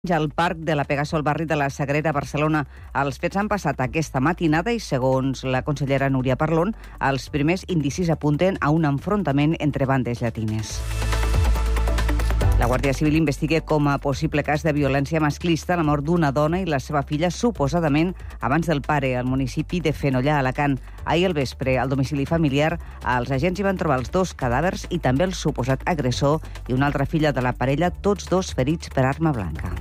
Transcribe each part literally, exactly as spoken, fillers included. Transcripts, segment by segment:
al Parc de la Pegaso al barri de la Sagrera, Barcelona. Els fets han passat aquesta matinada i, segons la consellera Núria Parlon, els primers indicis apunten a un enfrontament entre bandes llatines. La Guàrdia Civil investiga com a possible cas de violència masclista la mort d'una dona i la seva filla, suposadament abans del pare, al municipi de Fenollà, Alacant. Ahir al vespre, al domicili familiar, els agents hi van trobar els dos cadàvers i també el suposat agressor i una altra filla de la parella, tots dos ferits per arma blanca.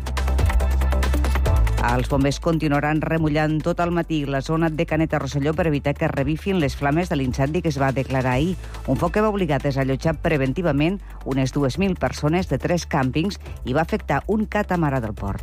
Els bombers continuaran remullant tot el matí la zona de Canet a Rosselló per evitar que revifin les flames de l'incendi que es va declarar ahir. Un foc que va obligar a desallotjar preventivament unes dues mil persones de tres càmpings i va afectar un catamarà del port.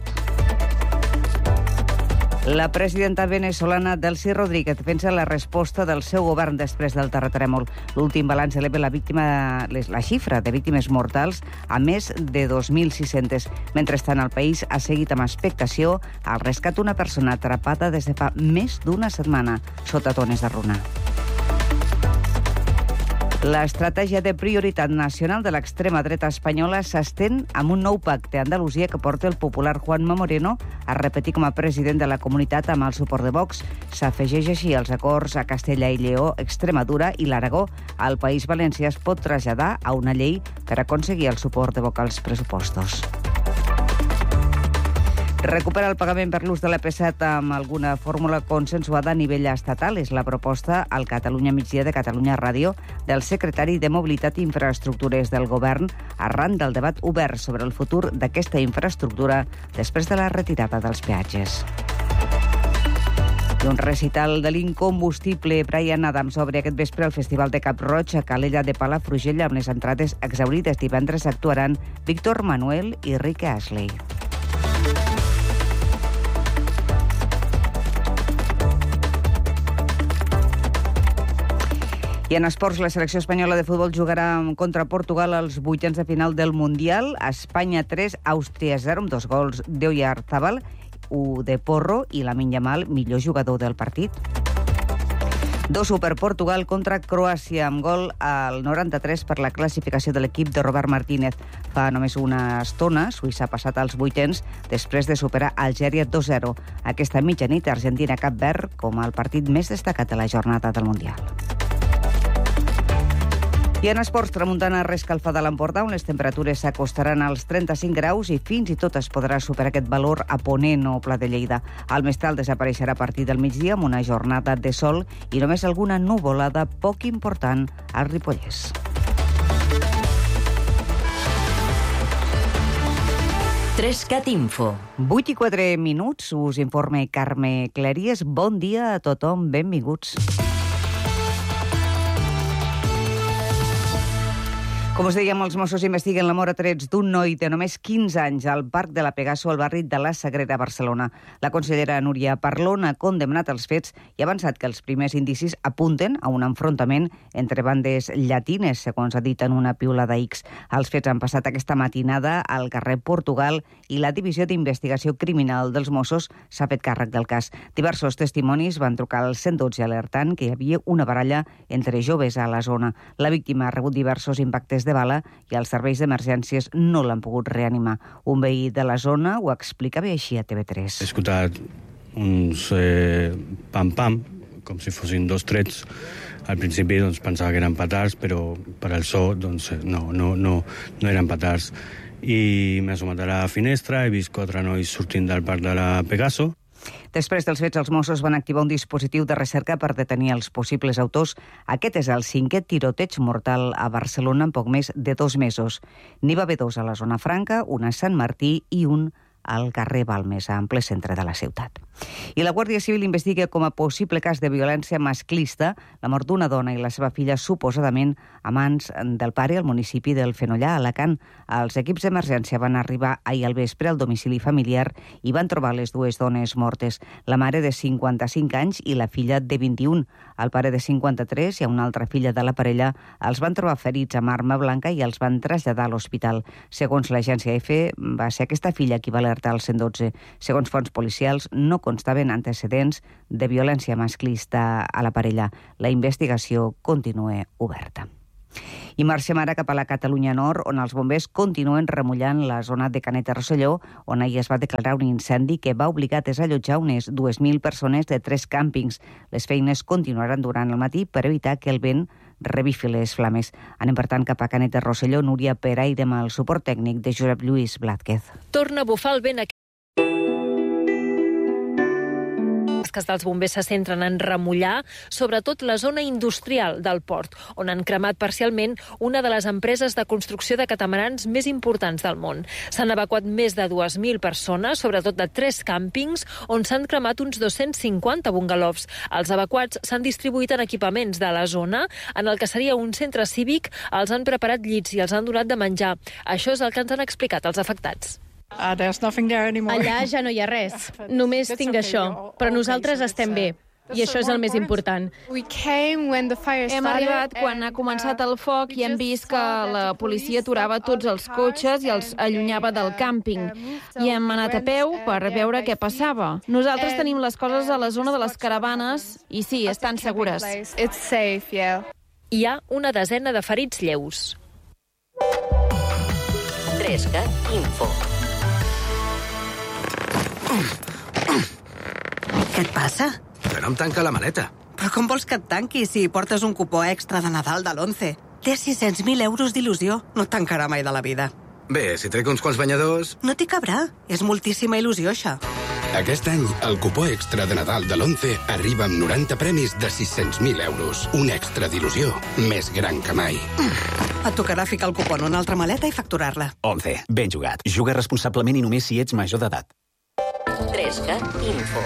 La presidenta venezolana Delcy Rodríguez defensa la resposta del seu govern després del terratrèmol. L'últim balanç eleva la víctima, la xifra de víctimes mortals a més de dos mil sis-centes. Mentrestant, el país ha seguit amb expectació el rescat d'una persona atrapada des de fa més d'una setmana sota tones de runa. L'estratègia de prioritat nacional de l'extrema dreta espanyola s'estén amb un nou pacte a Andalusia que porta el popular Juanma Moreno a repetir com a president de la comunitat amb el suport de Vox. S'afegeix així als acords a Castella i Lleó, Extremadura i l'Aragó. El País Valencià es pot traslladar a una llei per aconseguir el suport de Vox als pressupostos. Recupera el pagament per l'ús de l'A P set amb alguna fórmula consensuada a nivell estatal. És la proposta al Catalunya Migdia de Catalunya Ràdio del secretari de Mobilitat i Infraestructures del Govern arran del debat obert sobre el futur d'aquesta infraestructura després de la retirada dels peatges. I un recital de l'incombustible Bryan Adams obre aquest vespre al Festival de Cap-roig a Calella de Palafrugell. Amb les entrades exhaurides, divendres actuaran Víctor Manuel i Rick Astley. I en esports, la selecció espanyola de futbol jugarà contra Portugal als vuitens de final del Mundial. Espanya tres, Àustria zero, amb dos gols d'Oyarzabal, u de Porro i Lamine Yamal, millor jugador del partit. dos u per Portugal contra Croàcia, amb gol al noranta-tres per la classificació de l'equip de Robert Martínez. Fa només una estona, Suïssa ha passat als vuitens després de superar Algèria dos zero. Aquesta mitjanit, Argentina-Cap Verd com el partit més destacat de la jornada del Mundial. I en esports, tramuntana reescalfada a l'Empordà, on les temperatures s'acostaran als trenta-cinc graus i fins i tot es podrà superar aquest valor a Ponent o Pla de Lleida. El mestral desapareixerà a partir del migdia amb una jornada de sol i només alguna nuvolada poc important al Ripollès. Trescat Info. vuit i quatre minuts, us informa Carme Cleries. Bon dia a tothom, benvinguts. Com us dèiem, els Mossos investiguen la mort a trets d'un noi de només quinze anys al Parc de la Pegaso al barri de la Sagrera, Barcelona. La consellera Núria Parlon ha condemnat els fets i ha avançat que els primers indicis apunten a un enfrontament entre bandes llatines, segons ha dit en una piulada X. Els fets han passat aquesta matinada al carrer Portugal i la Divisió d'Investigació Criminal dels Mossos s'ha fet càrrec del cas. Diversos testimonis van trucar al cent dotze alertant que hi havia una baralla entre joves a la zona. La víctima ha rebut diversos impactes de bala i els serveis d'emergències no l'han pogut reanimar. Un veí de la zona ho explica bé així a T V tres. He escoltat uns eh, pam-pam, com si fossin dos trets. Al principi doncs, pensava que eren petards, però per al so doncs, no, no, no, no eren petards. I m'he assomat a la finestra, he vist quatre nois sortint del parc de la Pegaso. Després dels fets, els Mossos van activar un dispositiu de recerca per detenir els possibles autors. Aquest és el cinquè tiroteig mortal a Barcelona en poc més de dos mesos. N'hi va haver dos a la zona franca, un a Sant Martí i un al carrer Balmes, en ple centre de la ciutat. I la Guàrdia Civil investiga com a possible cas de violència masclista la mort d'una dona i la seva filla, suposadament a mans del pare al municipi del Fenollà, Alacant. Els equips d'emergència van arribar ahir al vespre al domicili familiar i van trobar les dues dones mortes, la mare de cinquanta-cinc anys i la filla de vint-i-un. El pare de cinquanta-tres i una altra filla de la parella els van trobar ferits amb arma blanca i els van traslladar a l'hospital. Segons l'agència EFE, va ser aquesta filla qui va alertar al cent dotze. Segons fonts policials, no constaven antecedents de violència masclista a la parella. La investigació continua oberta. I marxem ara cap a la Catalunya Nord, on els bombers continuen remullant la zona de Canet de Rosselló, on ahir es va declarar un incendi que va obligar a desallotjar unes dues mil persones de tres càmpings. Les feines continuaran durant el matí per evitar que el vent revifi les flames. Anem, per tant, cap a Canet de Rosselló. Núria Peraire, amb el suport tècnic de Josep Lluís Blázquez. Torna a bufar el vent aquí. Les tasques dels bombers se centren en remullar sobretot la zona industrial del port, on han cremat parcialment una de les empreses de construcció de catamarans més importants del món. S'han evacuat més de dues mil persones, sobretot de tres càmpings, on s'han cremat uns dos-cents cinquanta bungalows. Els evacuats s'han distribuït en equipaments de la zona, en el que seria un centre cívic, els han preparat llits i els han donat de menjar. Això és el que ens han explicat els afectats. Uh, there's nothing there anymore. Allà ja no hi ha res. Només tinc això. Però nosaltres estem bé. I això és el més important. Hem arribat quan ha començat el foc i hem vist que la policia aturava tots els cotxes i els allunyava del càmping. I hem anat a peu per veure què passava. Nosaltres tenim les coses a la zona de les caravanes i sí, estan segures. Hi ha una desena de ferits lleus. Trescat Info. Què et passa? Que no em tanca la maleta. Però com vols que et tanqui si portes un cupó extra de Nadal de l'Once? Té sis-cents mil euros d'il·lusió. No et tancarà mai de la vida. Bé, si trec uns quants banyadors... No t'hi cabrà. És moltíssima il·lusió, això. Aquest any, el cupó extra de Nadal de l'Once arriba amb noranta premis de sis-cents mil euros. Un extra d'il·lusió més gran que mai. Et tocarà ficar el cupó en una altra maleta i facturar-la. Once. Ben jugat. Juga responsablement i només si ets major d'edat. Trescat Info.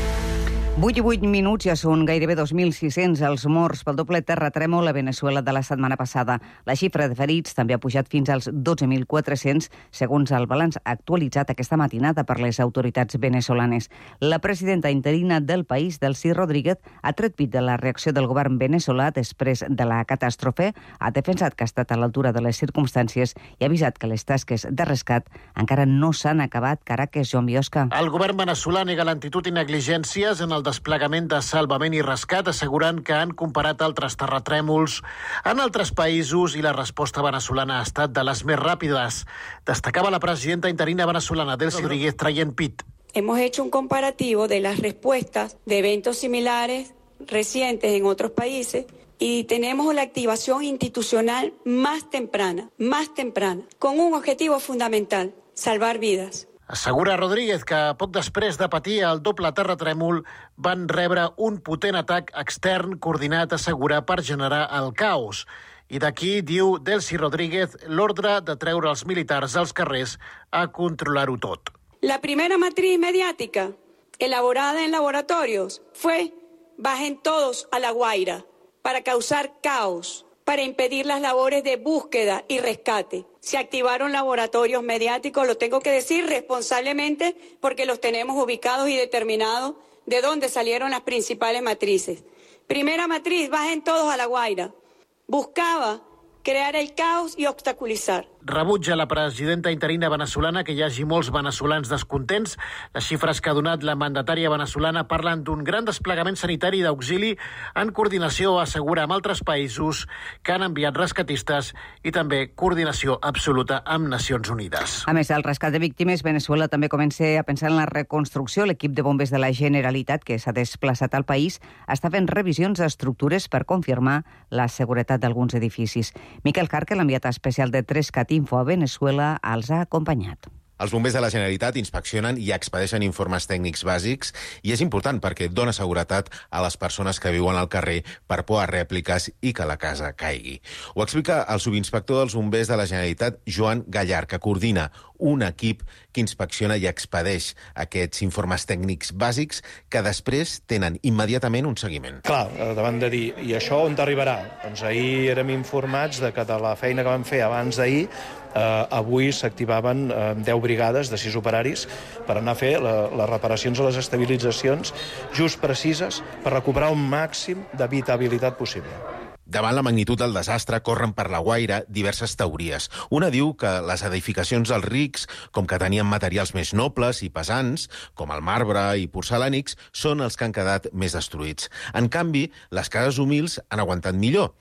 vuit i vuit minuts, ja són gairebé dos mil sis-cents els morts pel doble terratrèmol a Veneçuela de la setmana passada. La xifra de ferits també ha pujat fins als dotze mil quatre-cents, segons el balanç actualitzat aquesta matinada per les autoritats venezolanes. La presidenta interina del país, Delcy Rodríguez, ha tret pit de la reacció del govern veneçolà després de la catàstrofe, ha defensat que ha estat a l'altura de les circumstàncies i ha avisat que les tasques de rescat encara no s'han acabat. Caracas, Joan Biosca. El govern veneçolà nega lentitud i negligències en el desplegament de salvament i rescat, assegurant que han comparat altres terratrèmols en altres països i la resposta veneçolana ha estat de les més ràpides. Destacava la presidenta interina venezolana, Delcy Rodríguez, traient pit. Hemos hecho un comparativo de las respuestas de eventos similares recientes en otros países y tenemos la activación institucional más temprana, más temprana, con un objetivo fundamental, salvar vidas. Assegura Rodríguez que poc després de patir el doble terratrèmol van rebre un potent atac extern coordinat, assegura, per generar el caos. I d'aquí, diu Delcy Rodríguez, l'ordre de treure els militars als carrers a controlar-ho tot. La primera matriz mediática elaborada en laboratorios fue bajen todos a La Guaira para causar caos, para impedir las labores de búsqueda y rescate. Se activaron laboratorios mediáticos, lo tengo que decir responsablemente porque los tenemos ubicados y determinados de dónde salieron las principales matrices. Primera matriz, bajen todos a La Guaira. Buscaba crear el caos i obstaculitzar. Rebutja la presidenta interina venezolana que hi hagi molts veneçolans descontents. Les xifres que ha donat la mandatària venezolana parlen d'un gran desplegament sanitari d'auxili en coordinació, assegura, amb altres països que han enviat rescatistes i també coordinació absoluta amb Nacions Unides. A més del rescat de víctimes, Veneçuela també comença a pensar en la reconstrucció. L'equip de bombers de la Generalitat, que s'ha desplaçat al país, està fent revisions d'estructures per confirmar la seguretat d'alguns edificis. Miquel Carque, l'enviat especial de Trescat Info a Veneçuela, els ha acompanyat. Els bombers de la Generalitat inspeccionen i expedeixen informes tècnics bàsics i és important perquè dona seguretat a les persones que viuen al carrer per por a rèpliques i que la casa caigui. Ho explica el subinspector dels bombers de la Generalitat, Joan Gallar, que coordina un equip que inspecciona i expedeix aquests informes tècnics bàsics que després tenen immediatament un seguiment. Clar, davant de dir, i això on t'arribarà? Doncs ahir érem informats de que de la feina que vam fer abans d'ahir, eh, avui s'activaven eh, deu brigades de sis operaris per anar a fer la, les reparacions o les estabilitzacions just precises per recuperar un màxim d'habitabilitat possible. Davant la magnitud del desastre, corren per la Guaira diverses teories. Una diu que les edificacions dels rics, com que tenien materials més nobles i pesants, com el marbre i porcelànics, són els que han quedat més destruïts. En canvi, les cases humils han aguantat millor.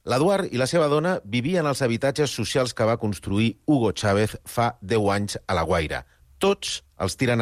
L'Eduard i la seva dona vivien als habitatges socials que va construir Hugo Chávez fa deu anys a La Guaira. Tots els tiren